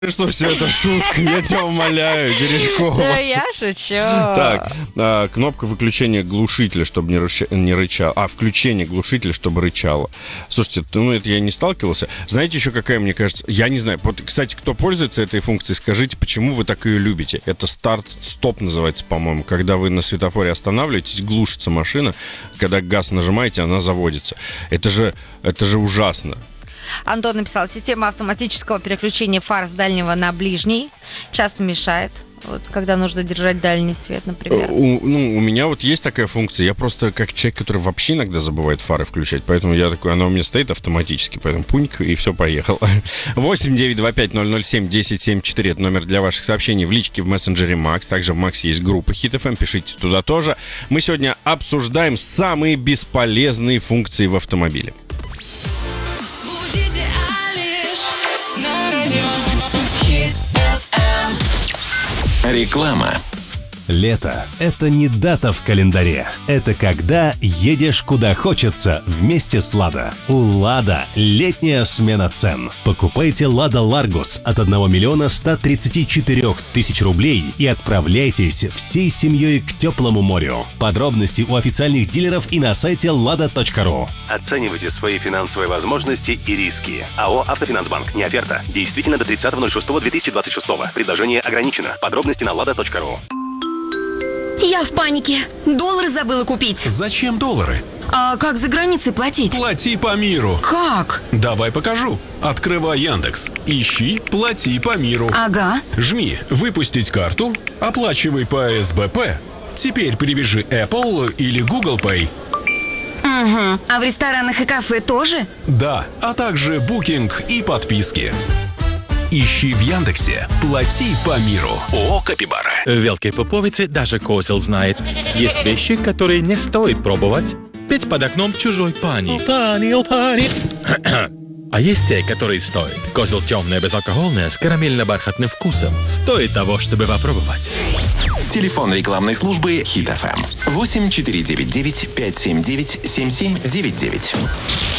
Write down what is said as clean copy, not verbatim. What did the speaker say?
что все это шутка, я тебя умоляю, Терешкова. Да я шучу. Так, кнопка выключения глушителя, чтобы не рычало. Включение глушителя, чтобы рычало. Слушайте, это я не сталкивался. Знаете еще какая, мне кажется, я не знаю. Вот, кстати, кто пользуется этой функцией, скажите, почему вы так ее любите? Это старт-стоп называется, по-моему. Когда вы на светофоре останавливаетесь, глушится машина. Когда газ нажимаете, она заводится. Это же ужасно. Антон написал, система автоматического переключения фар с дальнего на ближний часто мешает. Вот, когда нужно держать дальний свет, например. У меня вот есть такая функция. Я просто как человек, который вообще иногда забывает фары включать. Поэтому я такой, она у меня стоит автоматически. Поэтому пуньк, и все, поехал. 8-925-007-1074. Это номер для ваших сообщений в личке в мессенджере Макс. Также в Макс есть группа Hit FM. Пишите туда тоже. Мы сегодня обсуждаем самые бесполезные функции в автомобиле. Реклама. Лето – это не дата в календаре. Это когда едешь куда хочется вместе с «Лада». У «Лада» летняя смена цен. Покупайте «Лада Ларгус» от 1 134 000 рублей и отправляйтесь всей семьей к теплому морю. Подробности у официальных дилеров и на сайте lada.ru. Оценивайте свои финансовые возможности и риски. АО «Автофинансбанк». Не оферта. Действительно до 30.06.2026. Предложение ограничено. Подробности на lada.ru. Я в панике. Доллары забыла купить. Зачем доллары? А как за границей платить? Плати по миру. Как? Давай покажу. Открывай Яндекс. Ищи «Плати по миру». Ага. Жми «Выпустить карту», оплачивай по СБП. Теперь привяжи Apple или Google Pay. Угу. А в ресторанах и кафе тоже? Да, а также букинг и подписки. Ищи в Яндексе «Плати по миру». ООО «Капибара». В Великой Поповице даже козел знает. Есть вещи, которые не стоит пробовать. Ведь под окном чужой пани. Пани, о пани. А есть те, которые стоят. Козел темное, безалкогольное, с карамельно-бархатным вкусом. Стоит того, чтобы попробовать. Телефон рекламной службы Hit FM 8499 579 7799.